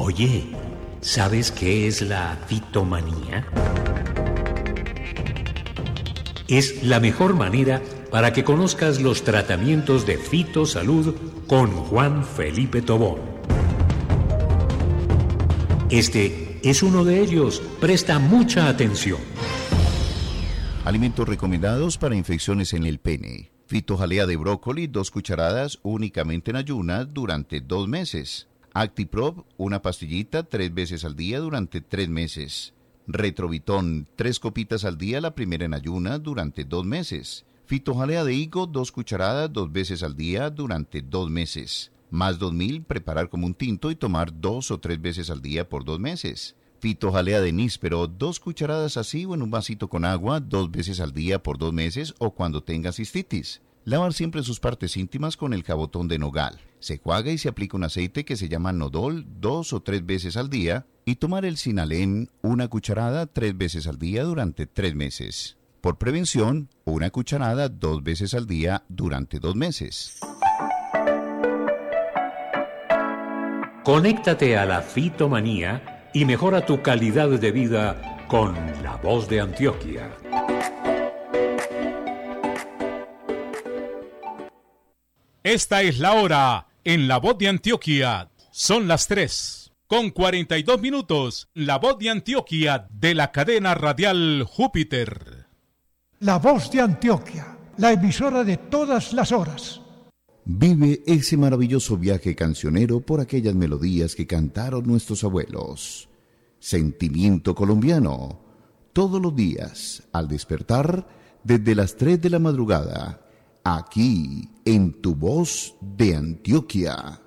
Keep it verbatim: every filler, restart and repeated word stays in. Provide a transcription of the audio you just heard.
Oye, ¿sabes qué es la fitomanía? Es la mejor manera para que conozcas los tratamientos de fitosalud con Juan Felipe Tobón. Este es uno de ellos. Presta mucha atención. Alimentos recomendados para infecciones en el pene. Fitojalea de brócoli, dos cucharadas únicamente en ayunas durante dos meses. Actiprop, una pastillita tres veces al día durante tres meses. Retrovitón, tres copitas al día, la primera en ayunas durante dos meses. Fitojalea de higo, dos cucharadas dos veces al día durante dos meses. Más dos mil, preparar como un tinto y tomar dos o tres veces al día por dos meses. Fitojalea de níspero, dos cucharadas así o en un vasito con agua, dos veces al día por dos meses o cuando tenga cistitis. Lavar siempre sus partes íntimas con el jabotón de nogal. Se enjuaga y se aplica un aceite que se llama Nodol dos o tres veces al día y tomar el Sinalén, una cucharada tres veces al día durante tres meses. Por prevención, una cucharada dos veces al día durante dos meses. Conéctate a la fitomanía y mejora tu calidad de vida con La Voz de Antioquia. Esta es la hora en La Voz de Antioquia. Son las tres con cuarenta y dos minutos. La Voz de Antioquia de la cadena radial Júpiter. La Voz de Antioquia, la emisora de todas las horas. Vive ese maravilloso viaje cancionero por aquellas melodías que cantaron nuestros abuelos. Sentimiento colombiano. Todos los días, al despertar, desde las tres de la madrugada, aquí en Tu Voz de Antioquia.